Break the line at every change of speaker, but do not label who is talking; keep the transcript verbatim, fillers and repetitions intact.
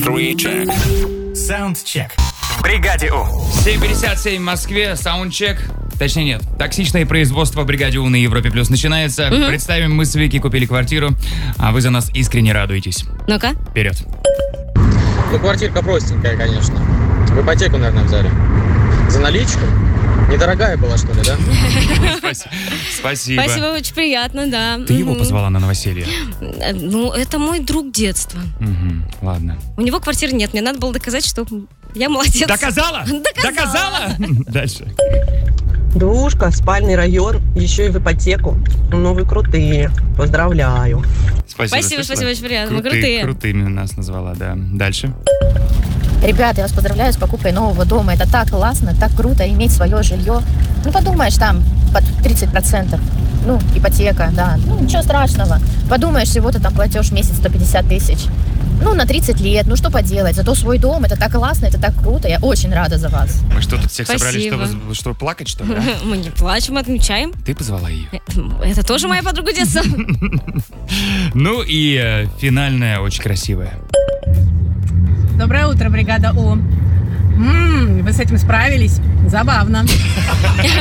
Three check.
Soundcheck. В бригаде У.
семь пятьдесят семь в Москве. Саундчек. Точнее нет. Токсичное производство в бригаде У на Европе Плюс начинается.
Угу.
Представим, мы с Вики купили квартиру, а вы за нас искренне радуетесь.
Ну-ка.
Вперед.
Ну, квартирка простенькая, конечно. В ипотеку, наверное, взяли. За наличку? Недорогая была, что ли, да?
Спасибо.
Спасибо, очень приятно, да.
Ты его позвала на новоселье?
Ну, это мой друг детства.
Угу, ладно.
У него квартиры нет, мне надо было доказать, что я молодец.
Доказала?
Доказала.
Дальше.
Двушка, спальный район, еще и в ипотеку. Ну, вы крутые. Поздравляю.
Спасибо,
Спасибо, спасибо, очень приятно. Мы крутые.
Крутыми нас назвала, да. Дальше.
Ребята, я вас поздравляю с покупкой нового дома. Это так классно, так круто иметь свое жилье. Ну, подумаешь, там под тридцать процентов. Ну, ипотека, да. Ну, ничего страшного. Подумаешь, всего-то там платеж в месяц сто пятьдесят тысяч. Ну, на тридцать лет. Ну, что поделать. Зато свой дом, это так классно, это так круто. Я очень рада за вас.
Мы что, тут всех собрались,
Спасибо.
чтобы, чтобы плакать, что ли? а?
Мы не плачем, отмечаем.
Ты позвала ее.
Это тоже моя подруга детства.
Ну и э, финальная, очень красивая.
Доброе утро, бригада У. М-м, вы с этим справились? Забавно.